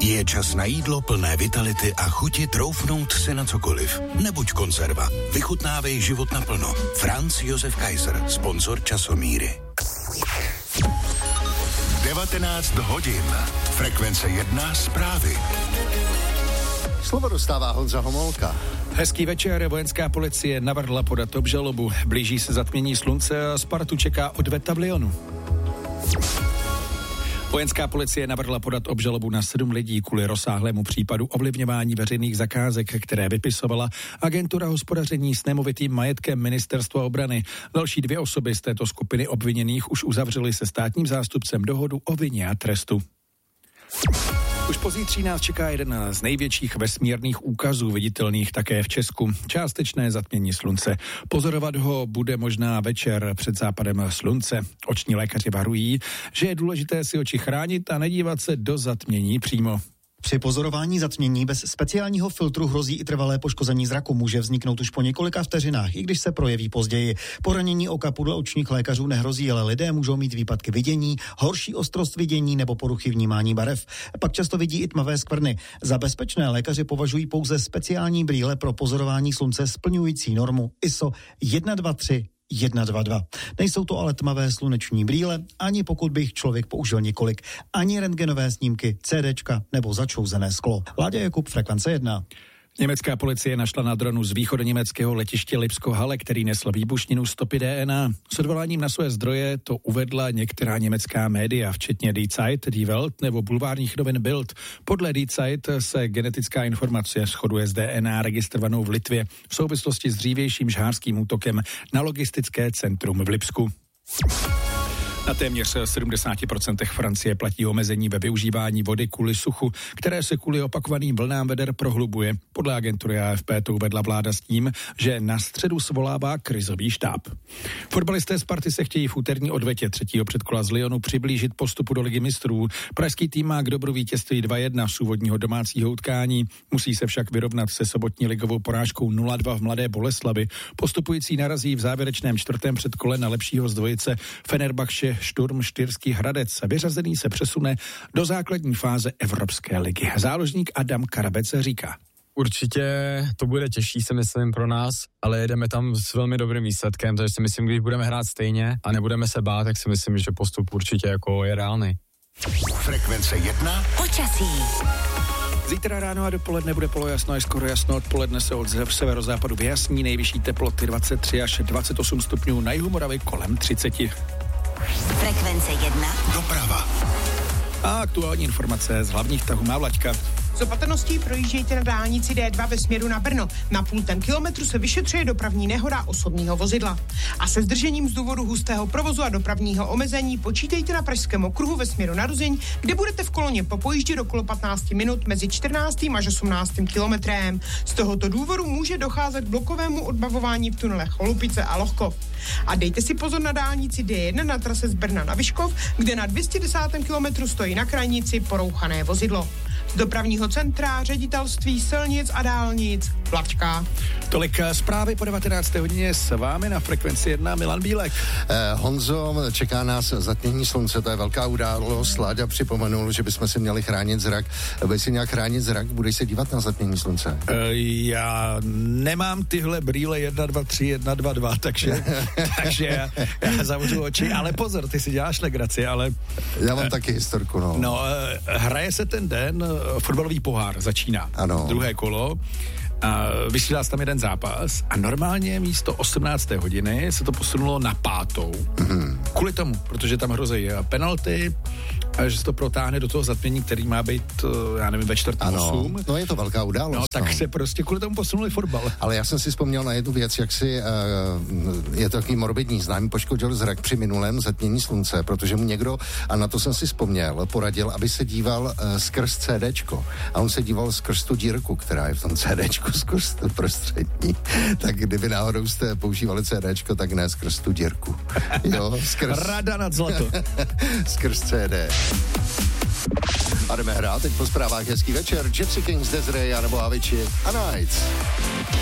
Je čas na jídlo plné vitality a chuti troufnout si na cokoliv. Nebuď konzerva. Vychutnávej život naplno. Franz Josef Kaiser, sponzor Časomíry. 19 hodin. Frekvence 1 zprávy. Slovo dostává Honza Homolka. Hezký večer, vojenská policie navrhla podat obžalobu. Blíží se zatmění slunce a Spartu čeká odvet tablionu. Vojenská policie navrhla podat obžalobu na 7 lidí kvůli rozsáhlému případu ovlivňování veřejných zakázek, které vypisovala Agentura hospodaření s nemovitým majetkem Ministerstva obrany. Další 2 osoby z této skupiny obviněných už uzavřely se státním zástupcem dohodu o vině a trestu. Už pozítří nás čeká jeden z největších vesmírných úkazů, viditelných také v Česku. Částečné zatmění slunce. Pozorovat ho bude možná večer před západem slunce. Oční lékaři varují, že je důležité si oči chránit a nedívat se do zatmění přímo. Při pozorování zatmění bez speciálního filtru hrozí i trvalé poškození zraku. Může vzniknout už po několika vteřinách, i když se projeví později. Poranění oka podle očních lékařů nehrozí, ale lidé můžou mít výpadky vidění, horší ostrost vidění nebo poruchy vnímání barev. Pak často vidí i tmavé skvrny. Za bezpečné lékaři považují pouze speciální brýle pro pozorování slunce splňující normu ISO 123-122. Nejsou to ale tmavé sluneční brýle, ani pokud by jich člověk použil několik, ani rentgenové snímky, CDčka nebo začouzené sklo. Láďa Jakub, Frekvence 1. Německá policie našla na dronu z východoněmeckého letiště Lipsko-Halle, který nesl výbušninu stopy DNA. S odvoláním na své zdroje to uvedla některá německá média, včetně Die Zeit, Die Welt nebo bulvárních novin Bild. Podle Die Zeit se genetická informace shoduje s DNA registrovanou v Litvě v souvislosti s dřívějším žhářským útokem na logistické centrum v Lipsku. Na téměř 70% Francie platí omezení ve využívání vody kvůli suchu, které se kvůli opakovaným vlnám veder prohlubuje. Podle agentury AFP to uvedla vláda s tím, že na středu svolává krizový štáb. Fotbalisté Sparty se chtějí v úterní odvetě 3. předkola z Lyonu přiblížit postupu do Ligy mistrů. Pražský tým má k dobru vítězství 2-1 z úvodního domácího utkání. Musí se však vyrovnat se sobotní ligovou porážkou 0-2 v Mladé Boleslavi. Postupující narazí v závěrečném 4. předkole na lepšího z dvojice Fenerbahce Šturm Štýrský Hradec. Vyřazený se přesune do základní fáze Evropské ligy. Záložník Adam Karabec říká: Určitě to bude těžší, si myslím, pro nás, ale jedeme tam s velmi dobrým výsledkem, takže si myslím, když budeme hrát stejně a nebudeme se bát, tak si myslím, že postup určitě jako je reálný. Frekvence 1. Počasí. Zítra ráno a dopoledne bude polojasno a skoro jasno. Odpoledne se od severozápadu vyjasní, nejvyšší teploty 23 až 28 stupňů, na jihu Moravy kolem 30. Frekvence 1. Doprava. A aktuální informace z hlavních tahů má Vlaďka. S opatrností projíždějte na dálnici D2 ve směru na Brno. Na 0,5 kilometru se vyšetřuje dopravní nehoda osobního vozidla. A se zdržením z důvodu hustého provozu a dopravního omezení počítejte na Pražském okruhu ve směru na Ruzyň, kde budete v koloně po pojíždě okolo 15 minut mezi 14. až 18. kilometrem. Z tohoto důvodu může docházet k blokovému odbavování v tunelech Cholupice a Lohkov. A dejte si pozor na dálnici D1 na trase z Brna na Vyškov, kde na 210. kilometru stojí na krajnici porouchané vozidlo. Z dopravního centra, ředitelství silnic a dálnic Vlaďka. Tolik zprávy po 19. hodině s vámi na Frekvenci 1 Milan Bílek. Honzo, čeká nás zatmění slunce, to je velká událost. Láďa připomenul, že bychom si měli chránit zrak. Budeš si nějak chránit zrak, budeš se dívat na zatmění slunce? Já nemám tyhle brýle 1, 2, 3, 1, 2, 2, takže já zavřu oči, ale pozor, ty si děláš legraci, ale... Já mám taky historku, no. No, hraje se ten den, fotbalový pohár začíná. Ano. 2. kolo. A vysílá se tam jeden zápas a normálně místo 18. hodiny se to posunulo na 5. Kvůli tomu, protože tam hrozí penalty a že se to protáhne do toho zatmění, který má být, já nevím, ve 4:08. No je to velká událost. No tak se prostě kvůli tomu posunuli fotbal. Ale já jsem si vzpomněl na jednu věc, jak si je to takový morbidní známý, poškodil zrak při minulém zatmění slunce, protože mu někdo, a na to jsem si vzpomněl, poradil, aby se díval skrz CDčko. A on se díval skrz tu dírku, která je v tom CDčku, skrz tu prostřední. Tak kdyby náhodou jste používali CDčko, tak ne skrz tu dírku. Jo, skrz... Rada nad zlato. Skrz CD. A jdeme hrát teď po zprávách. Hezký večer. Gypsy Kings, Desiree, nebo Avicii a Nights.